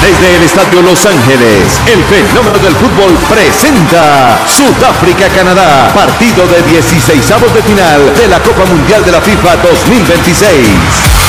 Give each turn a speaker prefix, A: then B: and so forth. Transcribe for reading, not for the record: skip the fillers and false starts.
A: Desde el Estadio Los Ángeles, el fenómeno del fútbol presenta Sudáfrica-Canadá, partido de 16avos de final de la Copa Mundial de la FIFA 2026.